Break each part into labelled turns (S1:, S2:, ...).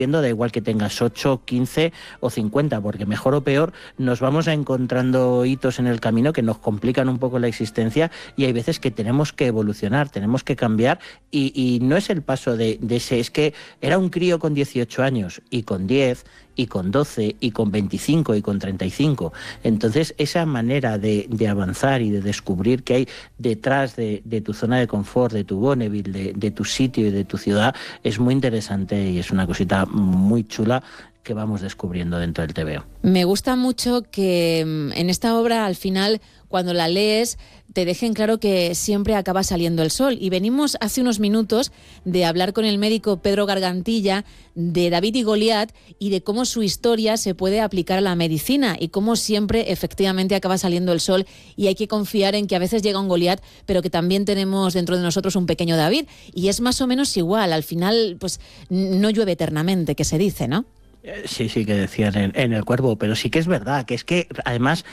S1: da igual que tengas 8, 15 o 50, porque mejor o peor nos vamos encontrando hitos en el camino que nos complican un poco la existencia y hay veces que tenemos que evolucionar, tenemos que cambiar y no es el paso de ese, es que era un crío con 18 años y con 10 y con 12 y con 25 y con 35. Entonces esa manera de avanzar y de descubrir qué hay detrás de tu zona de confort, de tu Bonneville, de tu sitio y de tu ciudad es muy interesante y es una cosita muy chula que vamos descubriendo dentro del TVO.
S2: Me gusta mucho que en esta obra, al final, cuando la lees, te dejen claro que siempre acaba saliendo el sol. Y venimos hace unos minutos de hablar con el médico Pedro Gargantilla de David y Goliat y de cómo su historia se puede aplicar a la medicina y cómo siempre efectivamente acaba saliendo el sol y hay que confiar en que a veces llega un Goliat, pero que también tenemos dentro de nosotros un pequeño David. Y es más o menos igual. Al final, pues no llueve eternamente, que se dice, ¿no?
S1: Sí, que decían en El Cuervo, pero sí que es verdad, que es que además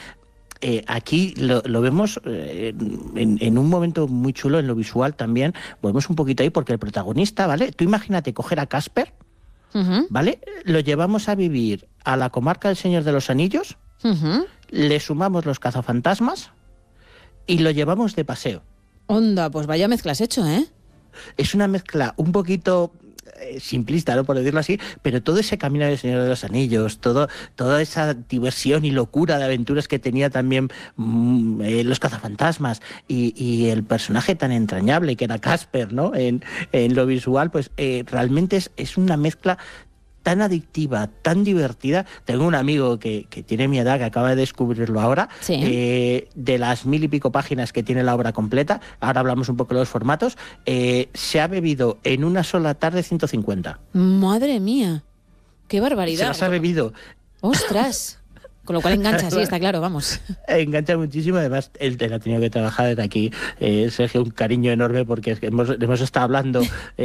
S1: aquí lo vemos en un momento muy chulo en lo visual también, volvemos un poquito ahí porque el protagonista, ¿vale? Tú imagínate coger a Casper, ¿vale? Lo llevamos a vivir a la comarca del Señor de los Anillos, le sumamos los cazafantasmas y lo llevamos de paseo.
S2: Onda, pues vaya mezcla has hecho, ¿eh?
S1: Es una mezcla un poquito simplista, ¿no?, por decirlo así, pero todo ese camino del Señor de los Anillos, toda esa diversión y locura de aventuras que tenía también los cazafantasmas y el personaje tan entrañable que era Casper, ¿no?, en lo visual, pues realmente es una mezcla tan adictiva, tan divertida. Tengo un amigo que tiene mi edad, que acaba de descubrirlo ahora, sí. De las 1000 y pico páginas que tiene la obra completa, ahora hablamos un poco de los formatos, se ha bebido en una sola tarde 150.
S2: ¡Madre mía! ¡Qué barbaridad!
S1: Se las ha bebido.
S2: ¡Ostras! Con lo cual engancha, sí, está claro, vamos.
S1: Engancha muchísimo, además él ha tenido que trabajar desde aquí. Sergio, un cariño enorme porque es que hemos estado hablando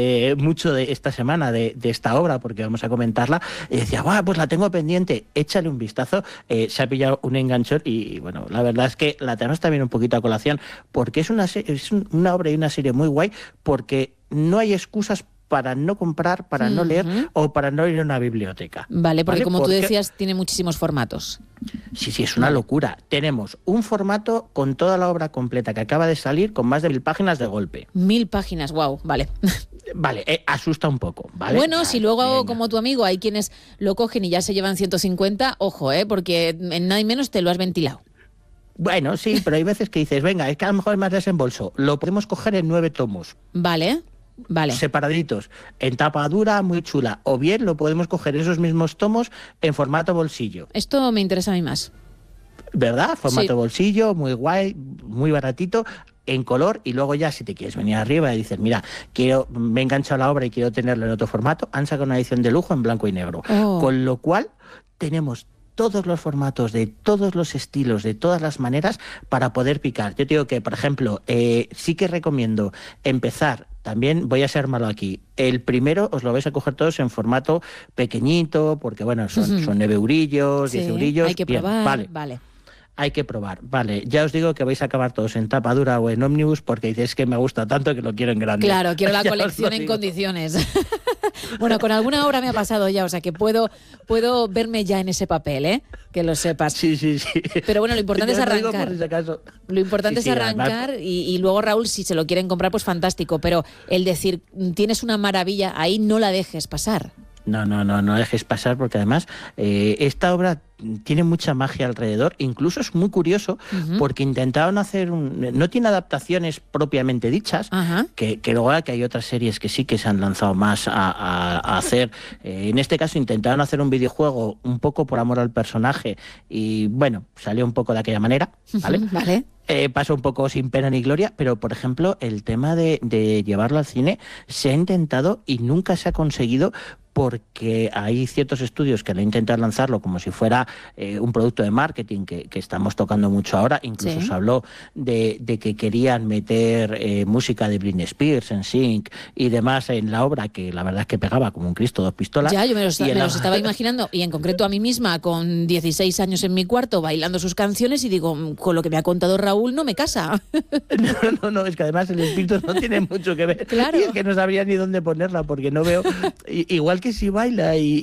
S1: mucho de esta semana de esta obra porque vamos a comentarla. Y decía, pues la tengo pendiente, échale un vistazo. Se ha pillado un enganchón y bueno, la verdad es que la tenemos también un poquito a colación porque es una obra y una serie muy guay porque no hay excusas para no comprar, para no leer o para no ir a una biblioteca.
S2: Vale, porque como tú decías, tiene muchísimos formatos.
S1: Sí, es una locura. Tenemos un formato con toda la obra completa que acaba de salir con más de 1000 páginas de golpe.
S2: 1000 páginas, wow, vale.
S1: Vale, asusta un poco, ¿vale?
S2: Bueno, si luego, como tu amigo, hay quienes lo cogen y ya se llevan 150, ojo, porque en nada y menos te lo has ventilado.
S1: Bueno, sí, pero hay veces que dices, venga, es que a lo mejor es más desembolso. Lo podemos coger en 9 tomos.
S2: Vale.
S1: Separaditos, en tapa dura, muy chula. O bien lo podemos coger esos mismos tomos en formato bolsillo.
S2: Esto me interesa a mí más.
S1: ¿Verdad? Formato bolsillo, muy guay, muy baratito, en color, y luego ya si te quieres venir arriba y dices, mira, me he enganchado a la obra y quiero tenerlo en otro formato, han sacado una edición de lujo en blanco y negro. Con lo cual tenemos todos los formatos, de todos los estilos, de todas las maneras para poder picar. Yo te digo que, por ejemplo, sí que recomiendo empezar. También voy a ser malo aquí. El primero os lo vais a coger todos en formato pequeñito, porque bueno, son 9 eurillos, 10 eurillos.
S2: Hay que probar, vale.
S1: Hay que probar, vale. Ya os digo que vais a acabar todos en tapa dura o en ómnibus porque dices que me gusta tanto que lo quiero en grande.
S2: Claro, quiero la colección en condiciones. Bueno, con alguna obra me ha pasado ya, o sea que puedo verme ya en ese papel, que lo sepas.
S1: Sí.
S2: Pero bueno, lo importante es arrancar. Lo importante es arrancar y luego, Raúl, si se lo quieren comprar, pues fantástico. Pero el decir, tienes una maravilla ahí, no la dejes pasar.
S1: No dejes pasar porque además esta obra tiene mucha magia alrededor, incluso es muy curioso porque intentaron hacer no tiene adaptaciones propiamente dichas, que luego que hay otras series que sí que se han lanzado más a hacer, en este caso intentaron hacer un videojuego un poco por amor al personaje y bueno, salió un poco de aquella manera, ¿vale?
S2: Vale.
S1: Pasó un poco sin pena ni gloria, pero por ejemplo el tema de llevarlo al cine se ha intentado y nunca se ha conseguido porque hay ciertos estudios que le intentan lanzarlo como si fuera un producto de marketing que estamos tocando mucho ahora. Incluso se habló de que querían meter música de Britney Spears, NSYNC y demás en la obra, que la verdad es que pegaba como un Cristo 2 pistolas.
S2: Ya, yo me los estaba imaginando, y en concreto a mí misma, con 16 años en mi cuarto, bailando sus canciones, y digo, con lo que me ha contado Raúl, no me casa.
S1: No, es que además el espíritu no tiene mucho que ver.
S2: Claro.
S1: Y es que no sabría ni dónde ponerla, porque no veo... Igual que si baila